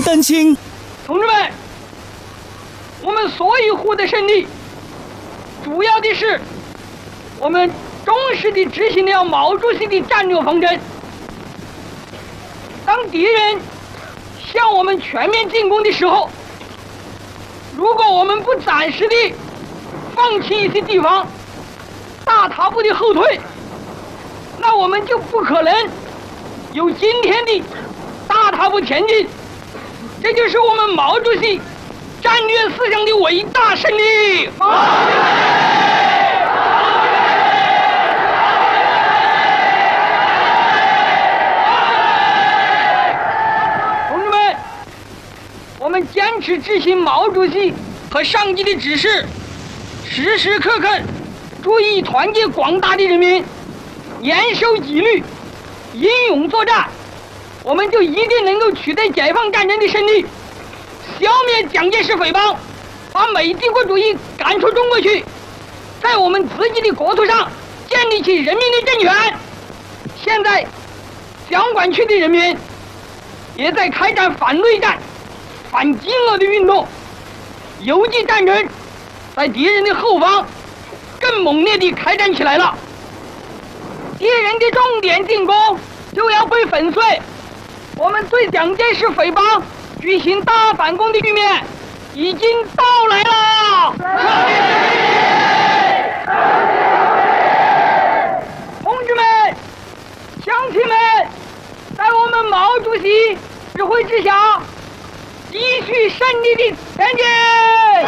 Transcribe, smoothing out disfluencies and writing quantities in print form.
担心。 同志们，我们所以获得胜利，主要的是我们忠实地执行了毛主席的战略方针。当敌人向我们全面进攻的时候，如果我们不暂时地放弃一些地方，大踏步的后退，那我们就不可能有今天的大踏步前进。这就是我们毛主席战略思想的伟大胜利。同志们，我们坚持执行毛主席和上级的指示，时时刻刻注意团结广大的人民，严守纪律，英勇作战，我们就一定能够取得解放战争的胜利，消灭蒋介石匪帮，把美帝国主义赶出中国去，在我们自己的国土上建立起人民的政权。现在蒋管区的人民也在开展反内战、反饥饿的运动，游击战争在敌人的后方更猛烈地开展起来了。敌人的重点进攻就要被粉碎，我们对蒋介石匪帮举行大反攻的局面已经到来了。同志们、乡亲们，在我们毛主席指挥之下，继续胜利地